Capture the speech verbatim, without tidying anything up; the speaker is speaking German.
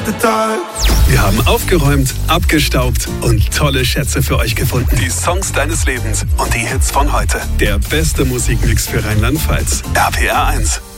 the dark. Wir haben aufgeräumt, abgestaubt und tolle Schätze für euch gefunden. Die Songs deines Lebens und die Hits von heute. Der beste Musikmix für Rheinland-Pfalz. R P R eins.